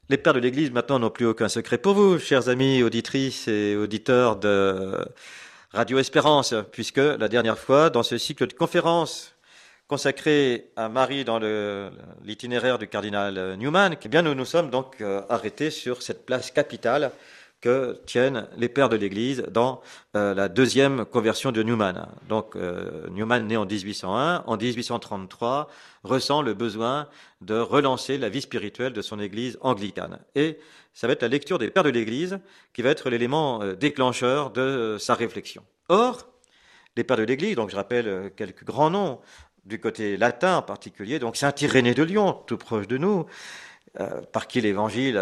Les pères de l'Église maintenant n'ont plus aucun secret pour vous, chers amis auditrices et auditeurs de Radio Espérance, puisque la dernière fois, dans ce cycle de conférences consacré à Marie dans l'itinéraire du cardinal Newman, eh bien nous nous sommes donc arrêtés sur cette place capitale que tiennent les pères de l'Église dans la deuxième conversion de Newman. Donc Newman, né en 1801, en 1833, ressent le besoin de relancer la vie spirituelle de son Église anglicane. Et ça va être la lecture des pères de l'Église qui va être l'élément déclencheur de sa réflexion. Or, les pères de l'Église, donc je rappelle quelques grands noms, du côté latin en particulier, donc saint Irénée de Lyon, tout proche de nous, par qui l'Évangile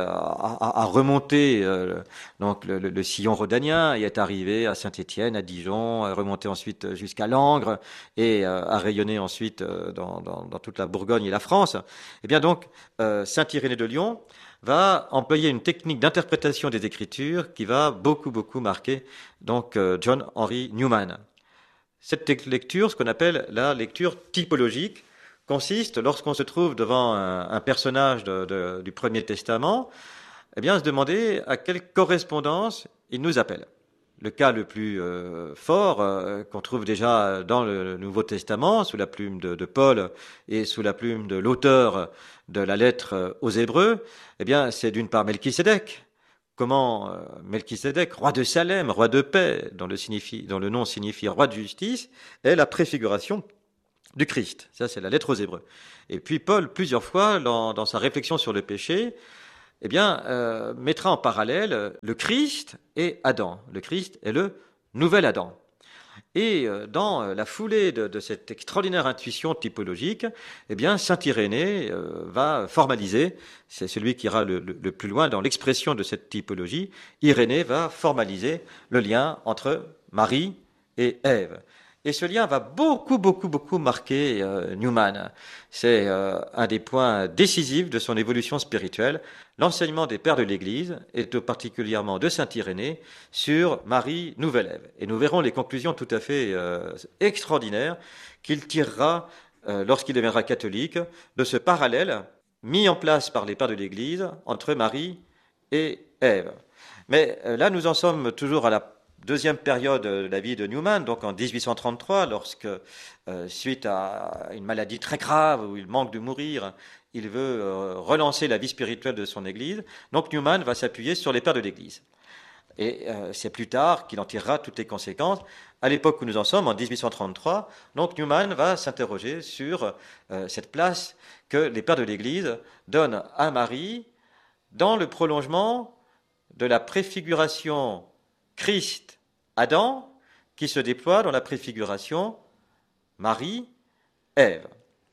a remonté donc le sillon rhodanien et est arrivé à Saint-Étienne, à Dijon, a remonté ensuite jusqu'à Langres et a rayonné ensuite dans toute la Bourgogne et la France. Et bien donc, saint Irénée de Lyon va employer une technique d'interprétation des Écritures qui va beaucoup marquer donc John Henry Newman. Cette lecture, ce qu'on appelle la lecture typologique, consiste, lorsqu'on se trouve devant un personnage du Premier Testament, eh bien, à se demander à quelle correspondance il nous appelle. Le cas le plus fort qu'on trouve déjà dans le Nouveau Testament, sous la plume de Paul et sous la plume de l'auteur de la lettre aux Hébreux, eh bien, c'est d'une part Melchisédek. Comment Melchisédek, roi de Salem, roi de paix, dont le nom signifie roi de justice, est la préfiguration du Christ. Ça, c'est la lettre aux Hébreux. Et puis Paul, plusieurs fois, dans sa réflexion sur le péché, eh bien, mettra en parallèle le Christ et Adam. Le Christ est le nouvel Adam. Et dans la foulée de cette extraordinaire intuition typologique, eh bien, saint Irénée va formaliser, c'est celui qui ira le plus loin dans l'expression de cette typologie, Irénée va formaliser le lien entre Marie et Ève. Et ce lien va beaucoup marquer Newman. C'est un des points décisifs de son évolution spirituelle, l'enseignement des pères de l'Église, et tout particulièrement de saint Irénée, sur Marie Nouvelle-Ève. Et nous verrons les conclusions tout à fait extraordinaires qu'il tirera lorsqu'il deviendra catholique de ce parallèle mis en place par les pères de l'Église entre Marie et Ève. Mais là, nous en sommes toujours à la deuxième période de la vie de Newman, donc en 1833, lorsque, suite à une maladie très grave où il manque de mourir, il veut relancer la vie spirituelle de son Église. Donc Newman va s'appuyer sur les pères de l'Église. Et c'est plus tard qu'il en tirera toutes les conséquences. À l'époque où nous en sommes, en 1833, donc Newman va s'interroger sur cette place que les pères de l'Église donnent à Marie dans le prolongement de la préfiguration Christ-Adam qui se déploie dans la préfiguration Marie-Ève.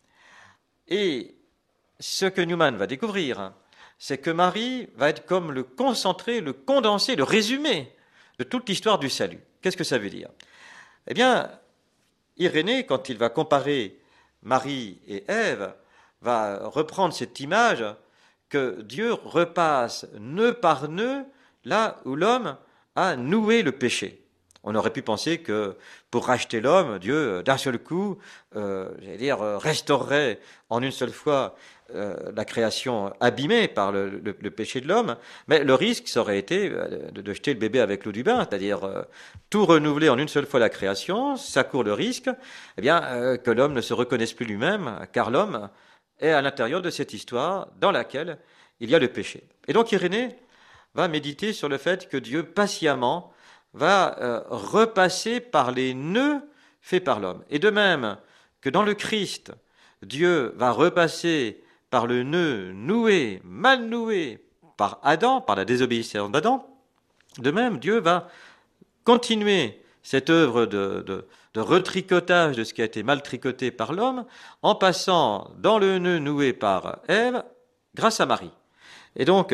Et ce que Newman va découvrir, c'est que Marie va être comme le concentré, le condensé, le résumé de toute l'histoire du salut. Qu'est-ce que ça veut dire? Eh bien, Irénée, quand il va comparer Marie et Ève, va reprendre cette image que Dieu repasse nœud par nœud là où l'homme a noué le péché. On aurait pu penser que pour racheter l'homme, Dieu, d'un seul coup, restaurerait en une seule fois la création abîmée par le péché de l'homme, mais le risque, ça aurait été de jeter le bébé avec l'eau du bain, c'est-à-dire tout renouveler en une seule fois la création, ça court le risque que l'homme ne se reconnaisse plus lui-même, car l'homme est à l'intérieur de cette histoire dans laquelle il y a le péché. Et donc Irénée va méditer sur le fait que Dieu patiemment va repasser par les nœuds faits par l'homme. Et de même que dans le Christ, Dieu va repasser par le nœud noué, mal noué par Adam, par la désobéissance d'Adam, de même Dieu va continuer cette œuvre de retricotage de ce qui a été mal tricoté par l'homme en passant dans le nœud noué par Ève grâce à Marie. Et donc,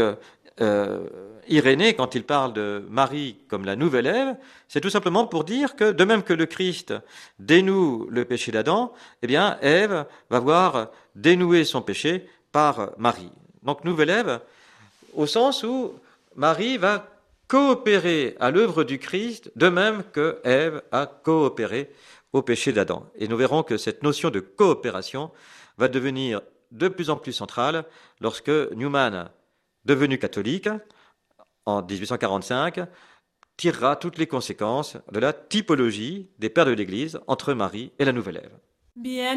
Irénée, quand il parle de Marie comme la nouvelle Ève, c'est tout simplement pour dire que, de même que le Christ dénoue le péché d'Adam, eh bien, Ève va voir dénouer son péché par Marie. Donc, nouvelle Ève, au sens où Marie va coopérer à l'œuvre du Christ, de même que Ève a coopéré au péché d'Adam. Et nous verrons que cette notion de coopération va devenir de plus en plus centrale lorsque Newman devenu catholique en 1845, tirera toutes les conséquences de la typologie des pères de l'Église entre Marie et la Nouvelle Ève. Bien.